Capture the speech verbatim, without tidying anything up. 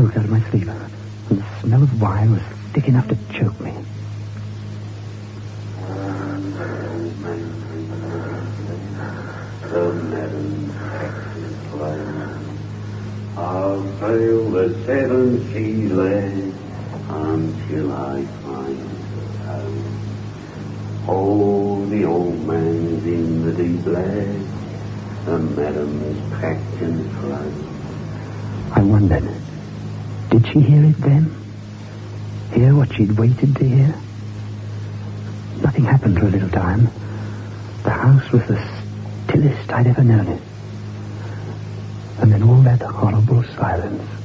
woke out of my sleep, and the smell of wine was thick enough to choke me. The madam Texas land, I'll sail the seven seas land until I find the town. Oh, the old man's in the deep land, the madam's packed and flown. I wondered, did she hear it then? Hear what she'd waited to hear? Nothing happened for a little time. The house was the stillest I'd ever known it. And then all that horrible silence.